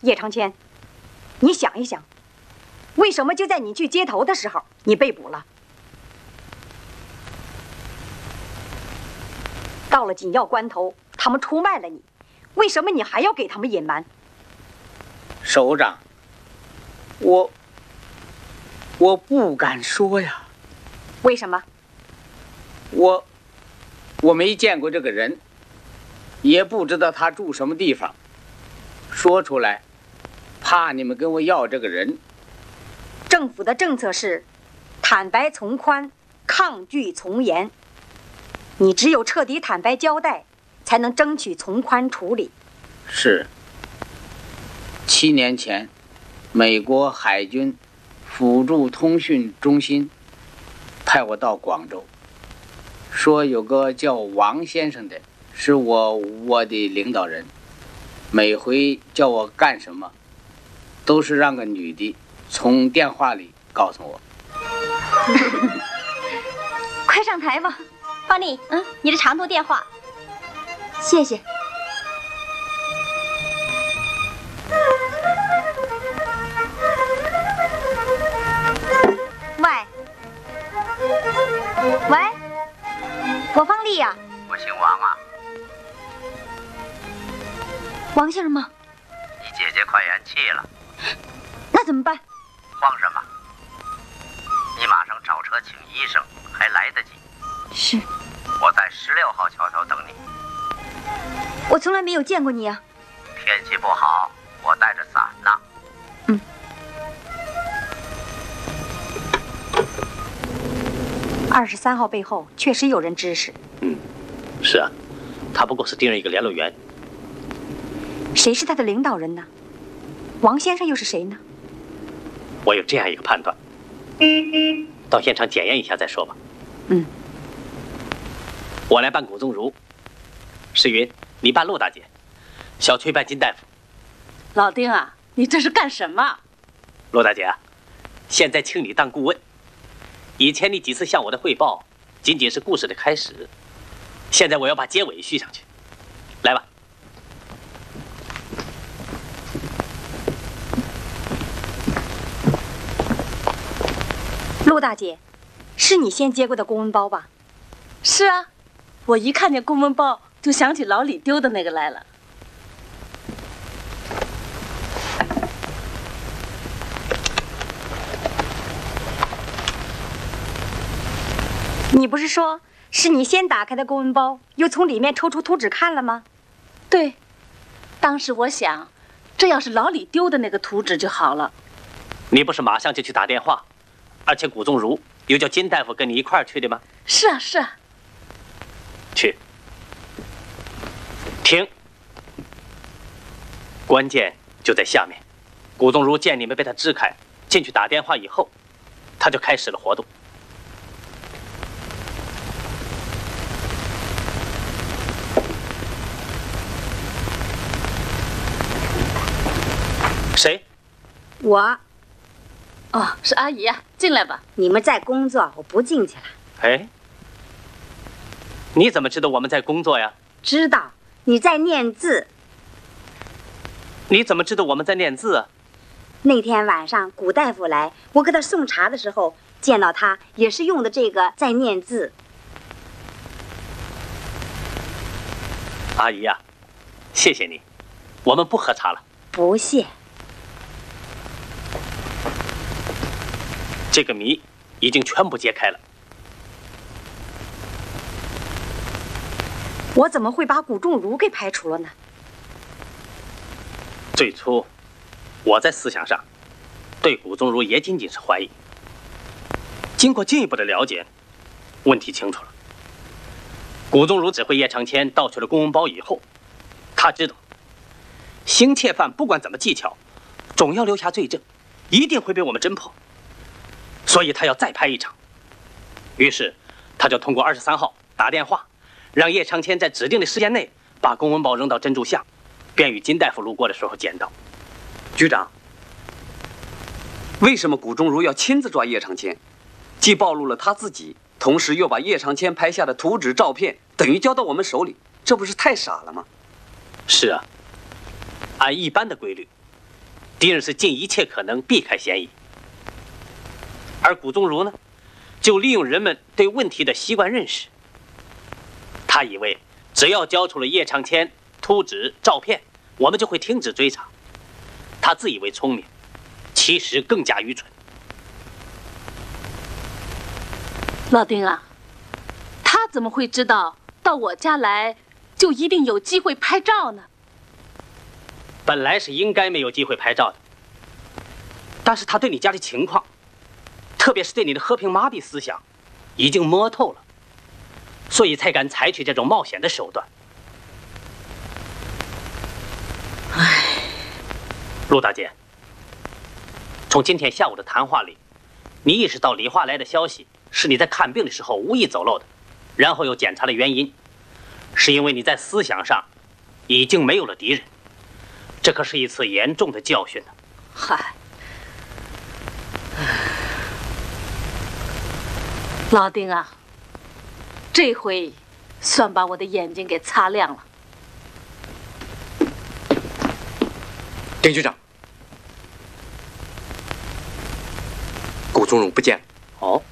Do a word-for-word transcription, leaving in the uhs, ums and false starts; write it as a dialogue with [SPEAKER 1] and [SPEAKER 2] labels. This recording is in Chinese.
[SPEAKER 1] 叶长谦，你想一想，为什么就在你去接头的时候，你被捕了？到了紧要关头，他们出卖了你，为什么你还要给他们隐瞒？
[SPEAKER 2] 首长，我我不敢说呀。
[SPEAKER 1] 为什么？
[SPEAKER 2] 我我没见过这个人，也不知道他住什么地方，说出来，怕你们跟我要这个人。
[SPEAKER 1] 政府的政策是坦白从宽，抗拒从严。你只有彻底坦白交代，才能争取从宽处理。
[SPEAKER 2] 是。七年前，美国海军辅助通讯中心派我到广州，说有个叫王先生的，是我我的领导人，每回叫我干什么，都是让个女的从电话里告诉我。
[SPEAKER 3] 快上台吧，方丽，嗯，你的长途电话。谢谢。喂，喂，我方丽呀。
[SPEAKER 4] 我姓王啊。
[SPEAKER 3] 王先生吗？
[SPEAKER 4] 你姐姐快咽气了。
[SPEAKER 3] 那怎么办？
[SPEAKER 4] 慌什么？你马上找车请医生，还来得及。
[SPEAKER 3] 是。
[SPEAKER 4] 我在十六号桥头等你。
[SPEAKER 3] 我从来没有见过你啊。
[SPEAKER 4] 天气不好，我带着伞呢。
[SPEAKER 3] 嗯。
[SPEAKER 1] 二十三号背后确实有人指使。
[SPEAKER 5] 嗯，是啊，他不过是盯着一个联络员。
[SPEAKER 1] 谁是他的领导人呢？王先生又是谁呢？
[SPEAKER 5] 我有这样一个判断，到现场检验一下再说吧。
[SPEAKER 1] 嗯。
[SPEAKER 5] 我来办古宗儒，世云，你办陆大姐，小崔办金大夫。
[SPEAKER 6] 老丁啊，你这是干什么？
[SPEAKER 5] 陆大姐啊，现在请你当顾问。以前你几次向我的汇报，仅仅是故事的开始，现在我要把结尾续上去。来吧。
[SPEAKER 1] 陆大姐，是你先接过的公文包吧？
[SPEAKER 6] 是啊，我一看见公文包就想起老李丢的那个来了。
[SPEAKER 1] 你不是说是你先打开的公文包，又从里面抽出图纸看了吗？
[SPEAKER 6] 对，当时我想，这要是老李丢的那个图纸就好了。
[SPEAKER 5] 你不是马上就去打电话，而且古宗儒又叫金大夫跟你一块儿去的吗？
[SPEAKER 6] 是啊，是啊。
[SPEAKER 5] 去。停。关键就在下面。古宗儒见你们被他支开，进去打电话以后，他就开始了活动。谁？
[SPEAKER 1] 我。
[SPEAKER 6] 哦，是阿姨呀，进来吧。
[SPEAKER 1] 你们在工作，我不进去了。
[SPEAKER 5] 哎，你怎么知道我们在工作呀？
[SPEAKER 1] 知道，你在念字。
[SPEAKER 5] 你怎么知道我们在念字啊？
[SPEAKER 1] 那天晚上古大夫来，我给他送茶的时候，见到他也是用的这个在念字。
[SPEAKER 5] 阿姨呀，谢谢你，我们不喝茶了。
[SPEAKER 1] 不谢。
[SPEAKER 5] 这个谜已经全部揭开了。
[SPEAKER 1] 我怎么会把古仲儒给排除了呢？
[SPEAKER 5] 最初，我在思想上对古宗儒也仅仅是怀疑。经过进一步的了解，问题清楚了。古宗儒指挥叶长谦盗取了公文包以后，他知道行窃犯不管怎么技巧，总要留下罪证，一定会被我们侦破。所以他要再拍一场，于是他就通过二十三号打电话，让叶长谦在指定的时间内把公文包扔到珍珠巷，便于金大夫路过的时候捡到。
[SPEAKER 7] 局长，为什么古仲儒要亲自抓叶长谦，既暴露了他自己，同时又把叶长谦拍下的图纸照片等于交到我们手里，这不是太傻了吗？
[SPEAKER 5] 是啊，按一般的规律， 敌人是尽一切可能避开嫌疑，而谷宗儒呢，就利用人们对问题的习惯认识。他以为只要交出了叶长谦图纸、照片，我们就会停止追查。他自以为聪明，其实更加愚蠢。
[SPEAKER 6] 老丁啊，他怎么会知道到我家来就一定有机会拍照呢？
[SPEAKER 5] 本来是应该没有机会拍照的，但是他对你家的情况，特别是对你的和平麻痹思想，已经摸透了，所以才敢采取这种冒险的手段。
[SPEAKER 6] 唉，
[SPEAKER 5] 陆大姐，从今天下午的谈话里，你意识到李化来的消息是你在看病的时候无意走漏的，然后又检查了原因，是因为你在思想上已经没有了敌人。这可是一次严重的教训呢。
[SPEAKER 6] 嗨，老丁啊，这回算把我的眼睛给擦亮了。
[SPEAKER 8] 丁局长，谷宗儒不见了。
[SPEAKER 5] 哦。